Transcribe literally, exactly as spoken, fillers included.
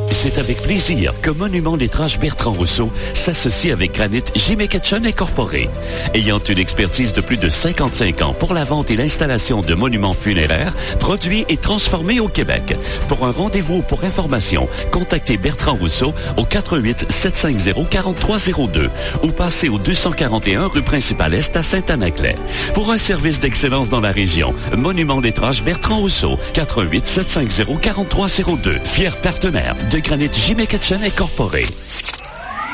C'est avec plaisir que Monument Lettrage Bertrand Rousseau s'associe avec Granit J. McEtchen Incorporé. Ayant une expertise de plus de cinquante-cinq ans pour la vente et l'installation de monuments funéraires, produits et transformés au Québec. Pour un rendez-vous ou pour information, contactez Bertrand Rousseau au quatre huit sept cinq zéro quatre trois zéro deux ou passez au deux cent quarante et un rue Principale Est à Saint-Anaclet. Pour un service d'excellence dans la région, Monument Lettrage Bertrand Rousseau, quatre huit sept cinq zéro quatre trois zéro deux. Fier partenaire de Granit J. McEtchen Incorporé.